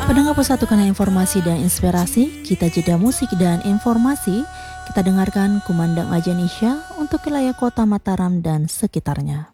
Pendengar Persatukan Informasi dan Inspirasi, kita jeda musik dan informasi. Kita dengarkan Kumandang Aja Nisha untuk wilayah kota Mataram dan sekitarnya.